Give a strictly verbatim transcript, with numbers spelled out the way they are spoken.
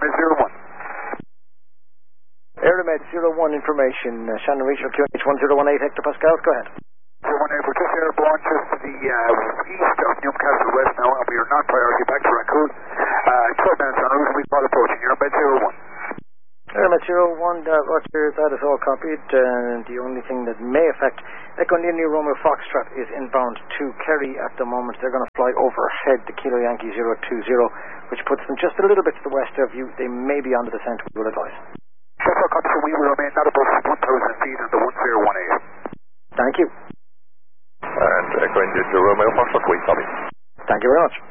Aeromed zero one. Aeromed zero one information. Uh, Shannon Regional Q H one zero one eight hectopascals. Go ahead. zero one eight, we're just airborne just to the uh, east of Newcastle West now, and we are not priority back to Raccoon. Uh, twelve minutes on route, and we call approaching. Aeromed zero one. Aeromed zero one, uh, Roger, that is all copied. Uh, the only thing that may affect Echo Indian Romeo Foxtrot is inbound to Kerry at the moment. They're going to fly overhead the Kilo Yankee zero two zero, which puts them just a little bit to the west of you. They may be on the descent, we will advise. So far, copy, so we will remain not above one thousand feet on the one zero one eight. Thank you. And Echo Indian Romeo Foxtrot, we copy. Thank you very much.